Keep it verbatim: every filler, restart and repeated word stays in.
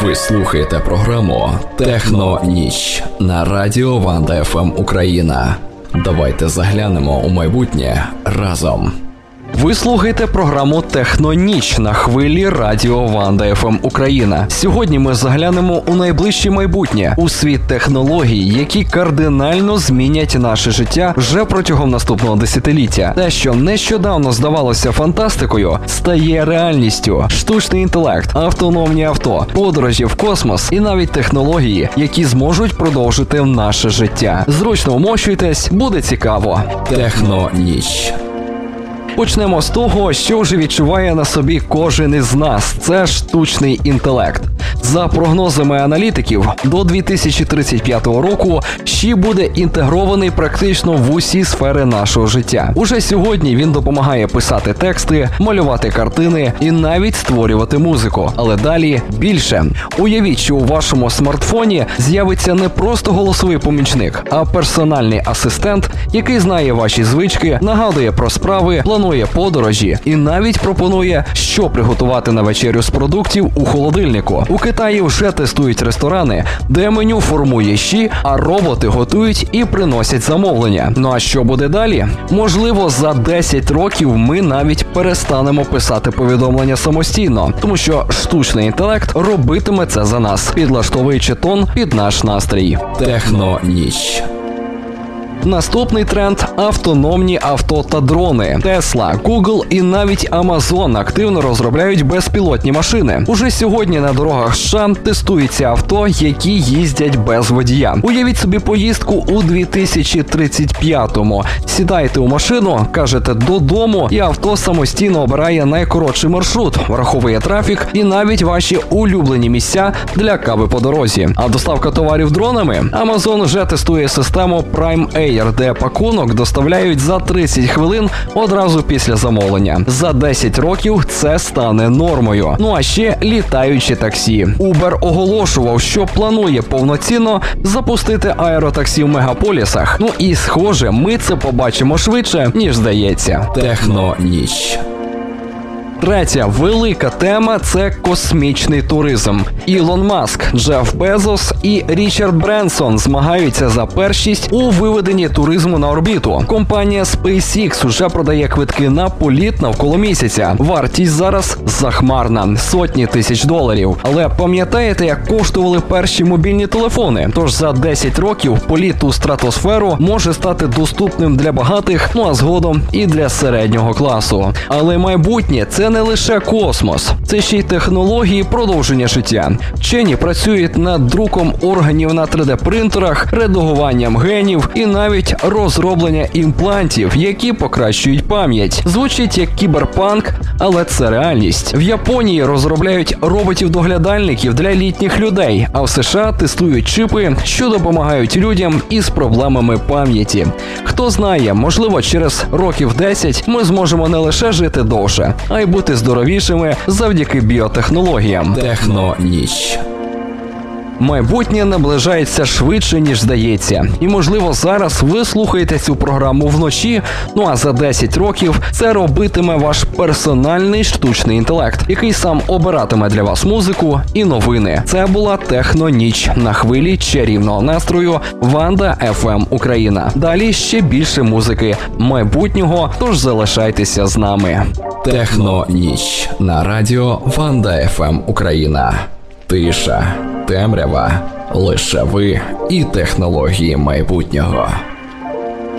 Ви слухаєте програму «Техно-ніч» на радіо Ванда еф ем Україна. Давайте заглянемо у майбутнє разом. Ви слухаєте програму «Техно-ніч» на хвилі радіо Ванда еф ем Україна. Сьогодні ми заглянемо у найближче майбутнє, у світ технологій, які кардинально змінять наше життя вже протягом наступного десятиліття. Те, що нещодавно здавалося фантастикою, стає реальністю. Штучний інтелект, автономні авто, подорожі в космос і навіть технології, які зможуть продовжити наше життя. Зручно вмощуйтесь, буде цікаво. «Техно-ніч». Почнемо з того, що вже відчуває на собі кожен із нас. Це штучний інтелект. За прогнозами аналітиків, до дві тисячі тридцять п'ятого року ще буде інтегрований практично в усі сфери нашого життя. Уже сьогодні він допомагає писати тексти, малювати картини і навіть створювати музику. Але далі більше. Уявіть, що у вашому смартфоні з'явиться не просто голосовий помічник, а персональний асистент, який знає ваші звички, нагадує про справи, планує подорожі і навіть пропонує, що приготувати на вечерю з продуктів у холодильнику. У Китаї вже тестують ресторани, де меню формує щі, а роботи готують і приносять замовлення. Ну а що буде далі? Можливо, за десять років ми навіть перестанемо писати повідомлення самостійно, тому що штучний інтелект робитиме це за нас, підлаштовуючи тон під наш настрій. «Техно-ніч». Наступний тренд – автономні авто та дрони. Tesla, Google і навіть Amazon активно розробляють безпілотні машини. Уже сьогодні на дорогах США тестуються авто, які їздять без водія. Уявіть собі поїздку у дві тисячі тридцять п'ятому. Сідаєте у машину, кажете «додому» і авто самостійно обирає найкоротший маршрут, враховує трафік і навіть ваші улюблені місця для кави по дорозі. А доставка товарів дронами? Amazon вже тестує систему Prime Air, де пакунок доставляють за тридцять хвилин одразу після замовлення. За десять років це стане нормою. Ну а ще літаючі таксі. Uber оголошував, що планує повноцінно запустити аеротаксі в мегаполісах. Ну і схоже, ми це побачимо швидше, ніж здається. «Техно-ніч». Третя велика тема – це космічний туризм. Ілон Маск, Джеф Безос і Річард Бренсон змагаються за першість у виведенні туризму на орбіту. Компанія SpaceX уже продає квитки на політ навколо місяця. Вартість зараз захмарна – сотні тисяч доларів. Але пам'ятаєте, як коштували перші мобільні телефони? Тож за десять років політ у стратосферу може стати доступним для багатих, ну а згодом і для середнього класу. Але майбутнє – це не лише космос. Це ще й технології продовження життя. Вчені працюють над друком органів на три де-принтерах, редагуванням генів і навіть розроблення імплантів, які покращують пам'ять. Звучить як кіберпанк, але це реальність. В Японії розробляють роботів-доглядальників для літніх людей, а в США тестують чипи, що допомагають людям із проблемами пам'яті. Хто знає, можливо, через років десять ми зможемо не лише жити довше, а й бути здоровішими завдяки біотехнологіям. «Техно-ніч». Майбутнє наближається швидше, ніж здається. І, можливо, зараз ви слухаєте цю програму вночі, ну а за десять років це робитиме ваш персональний штучний інтелект, який сам обиратиме для вас музику і новини. Це була «Техно-ніч» на хвилі чарівного настрою Ванда еф ем Україна. Далі ще більше музики майбутнього, тож залишайтеся з нами. «Техно-ніч» на радіо Ванда еф ем Україна. Тиша, темрява, лише ви і технології майбутнього.